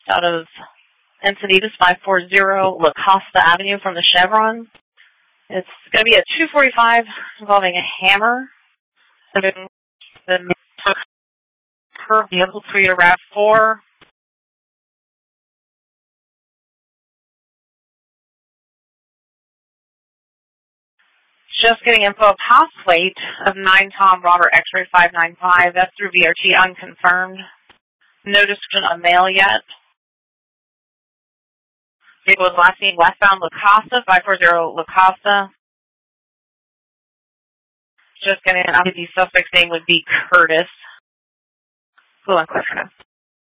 out of Encinitas 540 La Costa Avenue from the Chevron. It's going to be a 245 involving a hammer. The per vehicle for you to RAV4. Just getting info of house plate of 9 Tom Robert X-ray 595. That's through VRT unconfirmed. No description of mail yet. Vehicle was last seen westbound La Costa, 540 La Costa. Just getting an update. The suspect's name would be Curtis. Cool, I'm clear for now.